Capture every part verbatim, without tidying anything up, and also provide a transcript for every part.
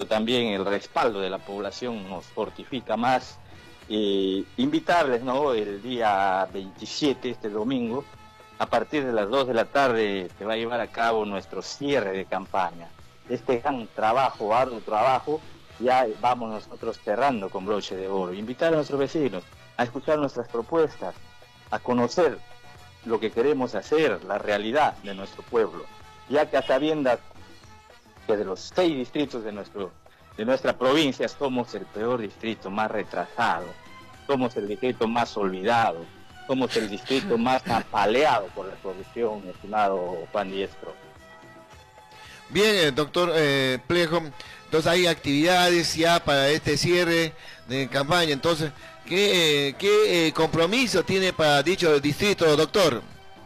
también el respaldo de la población nos fortifica más. Eh, invitarles, ¿no? El día veintisiete, este domingo, a partir de las dos de la tarde se va a llevar a cabo nuestro cierre de campaña. Este gran trabajo, arduo trabajo, ya vamos nosotros cerrando con broche de oro. Invitar a nuestros vecinos a escuchar nuestras propuestas, a conocer lo que queremos hacer, la realidad de nuestro pueblo, ya que a sabiendas que de los seis distritos de, nuestro, de nuestra provincia somos el peor distrito, más retrasado, somos el distrito más olvidado, somos el distrito más apaleado por la corrupción, estimado Juan Diestro. Bien, eh, doctor eh, Plejo, entonces hay actividades ya para este cierre de campaña, entonces, ¿qué, eh, qué eh, compromiso tiene para dicho distrito, doctor?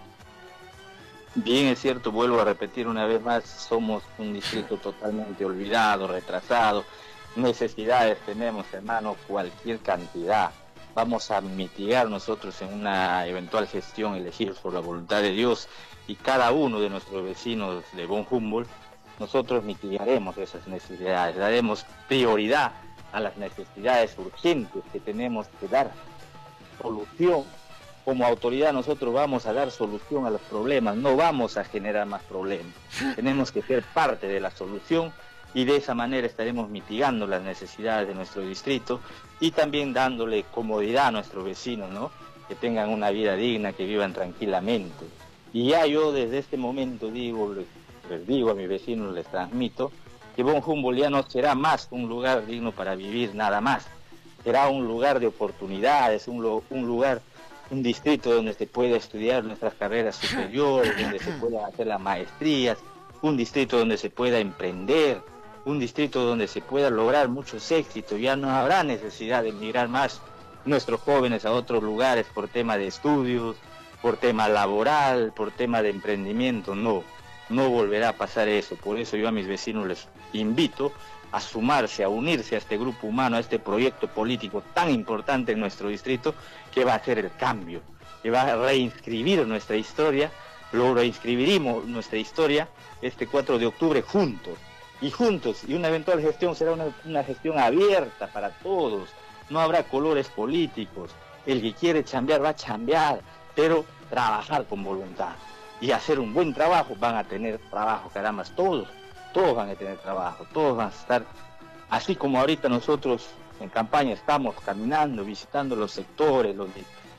Bien, es cierto, vuelvo a repetir una vez más, somos un distrito totalmente olvidado, retrasado, necesidades tenemos, hermano, cualquier cantidad. Vamos a mitigar nosotros en una eventual gestión elegidos por la voluntad de Dios, y cada uno de nuestros vecinos de Von Humboldt, nosotros mitigaremos esas necesidades, daremos prioridad a las necesidades urgentes que tenemos que dar solución. Como autoridad nosotros vamos a dar solución a los problemas, no vamos a generar más problemas. Tenemos que ser parte de la solución, y de esa manera estaremos mitigando las necesidades de nuestro distrito y también dándole comodidad a nuestros vecinos, ¿no? Que tengan una vida digna, que vivan tranquilamente. Y ya yo desde este momento digo, les, les digo a mis vecinos, les transmito, que Von Humboldt ya no será más un lugar digno para vivir nada más. Será un lugar de oportunidades, un, lo, un lugar, un distrito donde se pueda estudiar nuestras carreras superiores, donde se puedan hacer las maestrías, un distrito donde se pueda emprender, un distrito donde se pueda lograr muchos éxitos. Ya no habrá necesidad de emigrar más nuestros jóvenes a otros lugares por tema de estudios, por tema laboral, por tema de emprendimiento. No, no volverá a pasar eso. Por eso yo a mis vecinos les invito a sumarse, a unirse a este grupo humano, a este proyecto político tan importante en nuestro distrito, que va a hacer el cambio, que va a reinscribir nuestra historia. Lo reinscribiremos nuestra historia este cuatro de octubre juntos. Y juntos, y una eventual gestión será una, una gestión abierta para todos, no habrá colores políticos, el que quiere chambear va a chambear, pero trabajar con voluntad, y hacer un buen trabajo. Van a tener trabajo, caramba, todos, todos van a tener trabajo, todos van a estar, así como ahorita nosotros en campaña estamos caminando, visitando los sectores, los,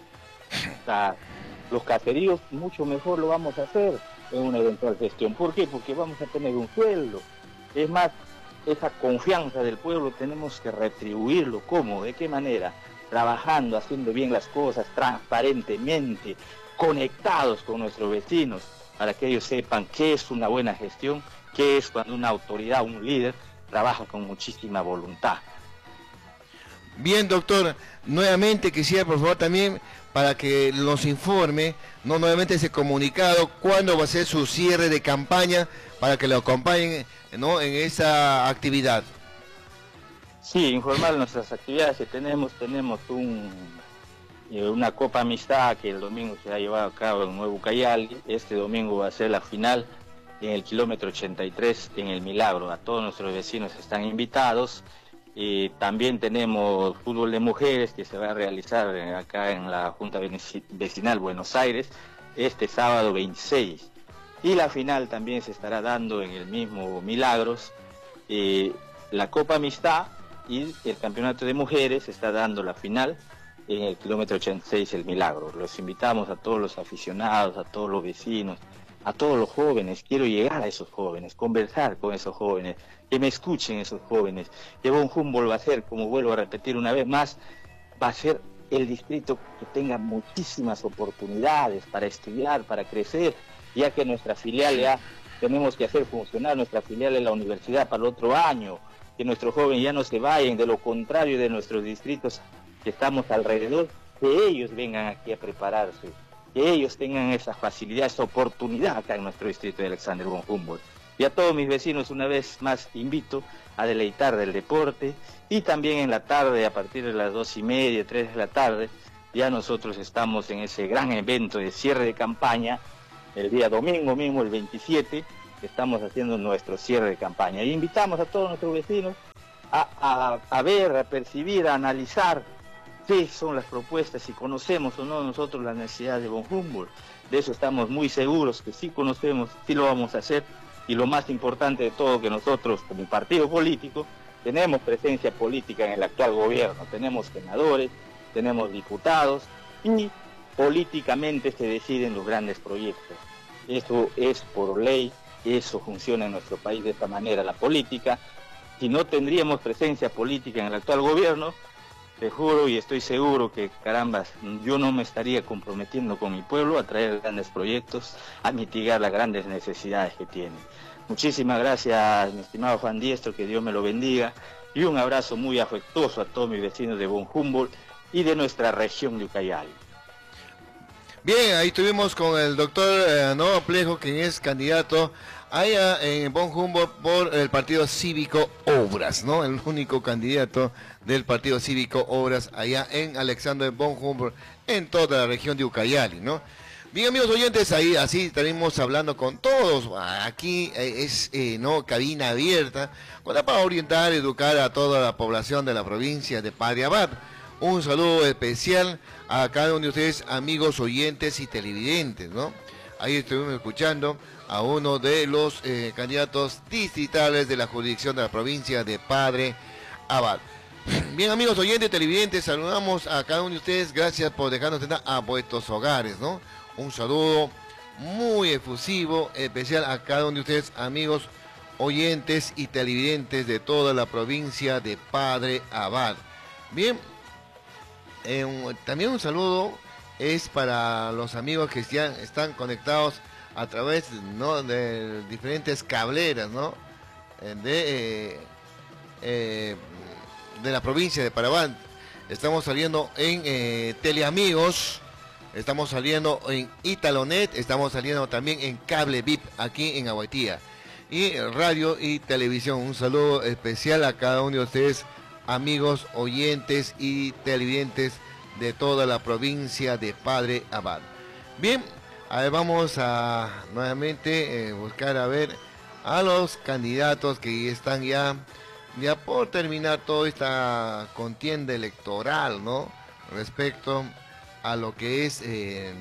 la, los caseríos, mucho mejor lo vamos a hacer en una eventual gestión. ¿Por qué? Porque vamos a tener un sueldo. Es más, esa confianza del pueblo tenemos que retribuirlo. ¿Cómo? ¿De qué manera? Trabajando, haciendo bien las cosas, transparentemente, conectados con nuestros vecinos, para que ellos sepan qué es una buena gestión, qué es cuando una autoridad, un líder, trabaja con muchísima voluntad. Bien, doctor, nuevamente quisiera por favor también para que nos informe, no nuevamente ese comunicado, cuándo va a ser su cierre de campaña, para que lo acompañen, ¿no?, en esa actividad. Sí, informar nuestras actividades que tenemos. Tenemos un, eh, una Copa Amistad que el domingo se ha llevado a cabo en Nuevo Cayali. Este domingo va a ser la final en el kilómetro ochenta y tres en El Milagro. A todos nuestros vecinos están invitados. Y también tenemos fútbol de mujeres que se va a realizar acá en la Junta Vecinal Buenos Aires este sábado veintiséis. Y la final también se estará dando en el mismo Milagros. Eh, la Copa Amistad y el Campeonato de Mujeres se está dando la final en el kilómetro ochenta y seis El Milagro. Los invitamos a todos los aficionados, a todos los vecinos, a todos los jóvenes. Quiero llegar a esos jóvenes, conversar con esos jóvenes, que me escuchen esos jóvenes. Que Von Humboldt va a ser, como vuelvo a repetir una vez más, va a ser el distrito que tenga muchísimas oportunidades para estudiar, para crecer, ya que nuestra filial ya tenemos que hacer funcionar nuestra filial en la universidad para el otro año, que nuestros jóvenes ya no se vayan, de lo contrario de nuestros distritos que estamos alrededor, que ellos vengan aquí a prepararse, que ellos tengan esa facilidad, esa oportunidad acá en nuestro distrito de Alexander von Humboldt. Y a todos mis vecinos una vez más invito a deleitar del deporte, y también en la tarde, a partir de las dos y media, tres de la tarde, ya nosotros estamos en ese gran evento de cierre de campaña, el día domingo mismo, el veintisiete, estamos haciendo nuestro cierre de campaña. Y invitamos a todos nuestros vecinos a, a, a ver, a percibir, a analizar qué son las propuestas, si conocemos o no nosotros la necesidad de von Humboldt. De eso estamos muy seguros, que sí conocemos, sí lo vamos a hacer, y lo más importante de todo, que nosotros como partido político tenemos presencia política en el actual gobierno, tenemos senadores, tenemos diputados, y políticamente se deciden los grandes proyectos. Eso es por ley, eso funciona en nuestro país de esta manera, la política. Si no tendríamos presencia política en el actual gobierno, te juro y estoy seguro que, carambas, yo no me estaría comprometiendo con mi pueblo a traer grandes proyectos, a mitigar las grandes necesidades que tiene. Muchísimas gracias, mi estimado Juan Diestro, que Dios me lo bendiga, y un abrazo muy afectuoso a todos mis vecinos de von Humboldt y de nuestra región de Ucayali. Bien, ahí estuvimos con el doctor eh, Noah Plejo, quien es candidato allá en von Humboldt por el Partido Cívico Obras, ¿no? El único candidato del Partido Cívico Obras allá en Alexander von Humboldt, en toda la región de Ucayali, ¿no? Bien, amigos oyentes, ahí así estaremos hablando con todos. Aquí eh, es, eh, ¿no? Cabina abierta para orientar, educar a toda la población de la provincia de Padre Abad. Un saludo especial a cada uno de ustedes, amigos oyentes y televidentes, ¿no? Ahí estuvimos escuchando a uno de los eh, candidatos distritales de la jurisdicción de la provincia de Padre Abad. Bien, amigos oyentes y televidentes, saludamos a cada uno de ustedes. Gracias por dejarnos entrar a vuestros hogares, ¿no? Un saludo muy efusivo, especial a cada uno de ustedes, amigos oyentes y televidentes de toda la provincia de Padre Abad. Bien. Eh, un, también un saludo es para los amigos que ya están conectados a través, ¿no?, de diferentes cableras, ¿no?, de, eh, eh, de la provincia de Parabán. Estamos saliendo en eh, Teleamigos, estamos saliendo en Italonet, estamos saliendo también en Cable V I P aquí en Aguatía, y radio y televisión. Un saludo especial a cada uno de ustedes, amigos oyentes y televidentes de toda la provincia de Padre Abad. Bien, a ver, vamos a nuevamente eh, buscar a ver a los candidatos que están ya, ya por terminar toda esta contienda electoral, ¿no? Respecto a lo que es eh,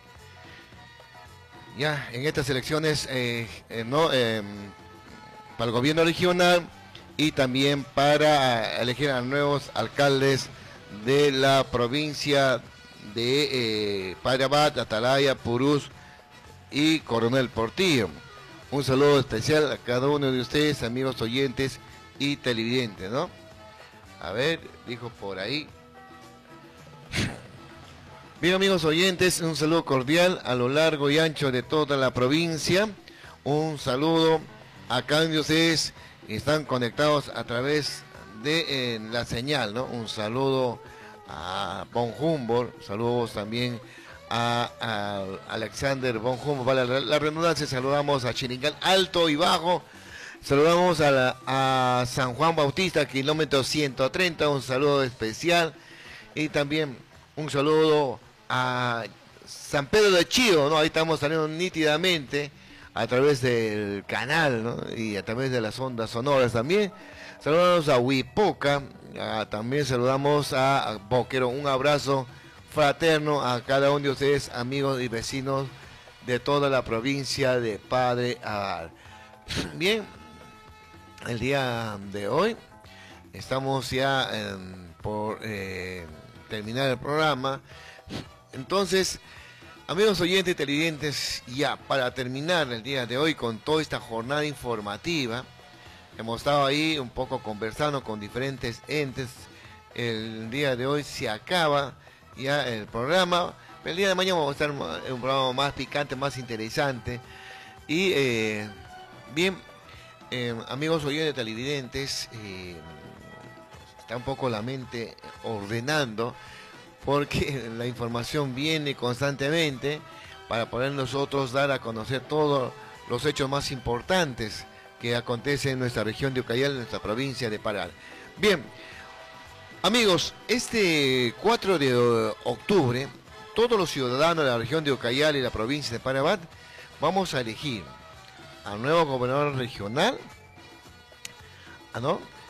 ya en estas elecciones, eh, eh, ¿no? Eh, para el gobierno regional, y también para elegir a nuevos alcaldes de la provincia de eh, Padre Abad, Atalaya, Purús y Coronel Portillo. Un saludo especial a cada uno de ustedes, amigos oyentes y televidentes, ¿no? A ver, dijo por ahí. Bien, amigos oyentes, un saludo cordial a lo largo y ancho de toda la provincia. Un saludo a cada uno de ustedes que están conectados a través de eh, la señal, ¿no? Un saludo a von Humboldt, saludos también a, a Alexander von Humboldt, vale la, la redundancia. Saludamos a Chiringal Alto y Bajo, saludamos a, la, a San Juan Bautista, kilómetro ciento treinta, un saludo especial, y también un saludo a San Pedro de Chío, ¿no? Ahí estamos saliendo nítidamente a través del canal, ¿no? Y a través de las ondas sonoras también. Saludamos a Huipoca, a, también saludamos a, a Boquero. Un abrazo fraterno a cada uno de ustedes, amigos y vecinos de toda la provincia de Padre Abad. Bien, el día de hoy estamos ya eh, por eh, terminar el programa. Entonces, amigos oyentes y televidentes, ya para terminar el día de hoy con toda esta jornada informativa, hemos estado ahí un poco conversando con diferentes entes. El día de hoy se acaba ya el programa, pero el día de mañana vamos a estar en un programa más picante, más interesante. Y eh, bien, eh, amigos oyentes y televidentes, eh, está un poco la mente ordenando, porque la información viene constantemente para poder nosotros dar a conocer todos los hechos más importantes que acontecen en nuestra región de Ucayali, en nuestra provincia de Pará. Bien, amigos, este cuatro de octubre, todos los ciudadanos de la región de Ucayali y la provincia de Pará vamos a elegir al nuevo gobernador regional, ¿no?